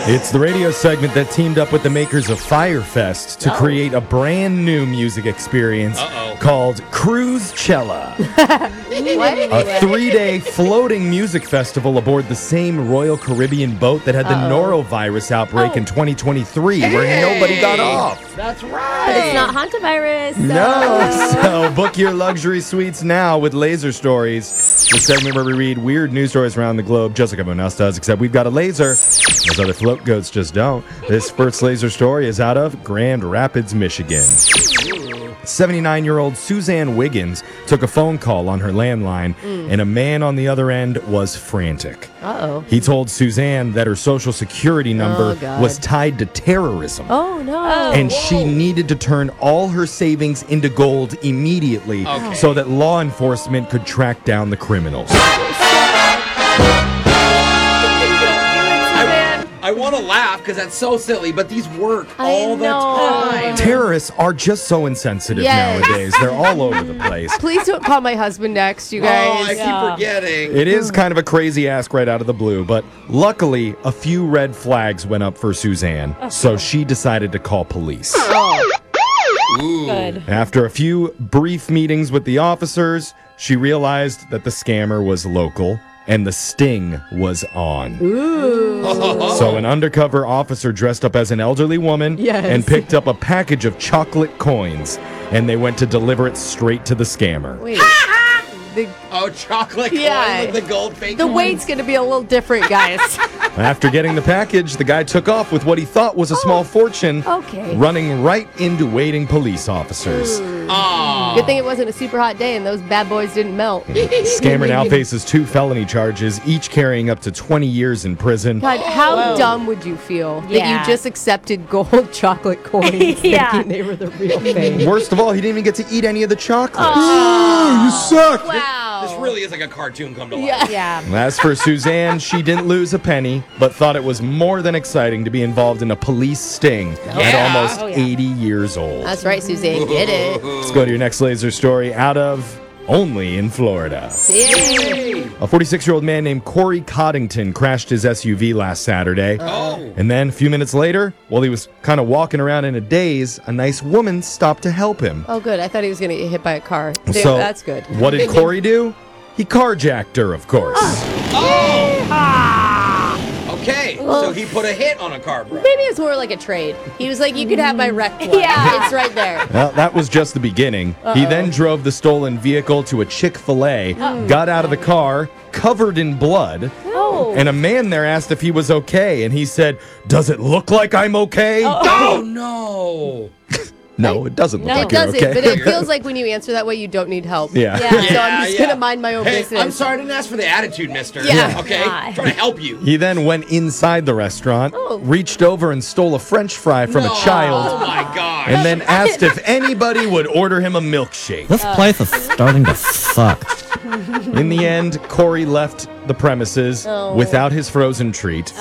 It's the radio segment that teamed up with the makers of Firefest to create a brand new music experience called Cruisecella. What? A 3-day floating music festival aboard the same Royal Caribbean boat that had the norovirus outbreak in 2023 where nobody got off. That's right. But it's not hantavirus. No. So book your luxury suites now with Laser Stories, the segment where we read weird news stories around the globe, just like everyone else does, except we've got a laser. Those other float goats just don't. This first laser story is out of Grand Rapids, Michigan. 79-year-old Suzanne Wiggins took a phone call on her landline, and a man on the other end was frantic. Uh-oh. He told Suzanne that her social security number was tied to terrorism. Oh, no. And she needed to turn all her savings into gold immediately so that law enforcement could track down the criminals. I want to laugh because that's so silly, but these work all the time. Terrorists are just so insensitive nowadays. They're all over the place. Please don't call my husband next, you guys. Oh, I keep forgetting. It is kind of a crazy ask right out of the blue, but luckily, a few red flags went up for Suzanne, so she decided to call police. Good. After a few brief meetings with the officers, she realized that the scammer was local and the sting was on. So an undercover officer dressed up as an elderly woman and picked up a package of chocolate coins, and they went to deliver it straight to the scammer. Wait. Chocolate coin with the gold fake. The weight's going to be a little different, guys. After getting the package, the guy took off with what he thought was a small fortune, running right into waiting police officers. Good thing it wasn't a super hot day and those bad boys didn't melt. Scammer now faces 2 felony charges, each carrying up to 20 years in prison. God, how dumb would you feel that you just accepted gold chocolate coins thinking they were the real thing? Worst of all, he didn't even get to eat any of the chocolate. You suck! Wow. This really is like a cartoon come to life. Yeah. As for Suzanne, she didn't lose a penny, but thought it was more than exciting to be involved in a police sting at almost 80 years old. That's right, Suzanne. Get it. Let's go to your next laser story out of only in Florida. Yay. A 46-year-old man named Corey Coddington crashed his SUV last Saturday. And then a few minutes later, while he was kind of walking around in a daze, a nice woman stopped to help him. Oh, good. I thought he was going to get hit by a car. Damn, So that's good. What did Corey do? He carjacked her, of course. Okay, so he put a hit on a car, bro. Maybe it's more like a trade. He was like, you could have my wrecked one. It's right there. Well, that was just the beginning. He then drove the stolen vehicle to a Chick-fil-A, got out of the car, covered in blood, and a man there asked if he was okay, and he said, "Does it look like I'm okay?" Oh, no. No, it doesn't look like It doesn't, you're okay. but it feels like when you answer that way, you don't need help. Yeah. So I'm just going to mind my own Hey, business. I'm sorry I didn't ask for the attitude, mister. Yeah. Okay? I'm trying to help you. He then went inside the restaurant, reached over and stole a French fry from a Oh, child, my gosh. and then asked if anybody would order him a milkshake. This place is starting to suck. In the end, Corey left the premises without his frozen treat.